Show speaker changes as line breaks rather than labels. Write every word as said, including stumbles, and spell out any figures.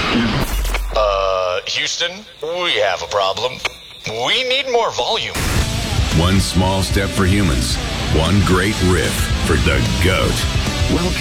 Uh, Houston, we have a problem. We need more volume.
One small step for humans, one great riff for the GOAT. Welcome.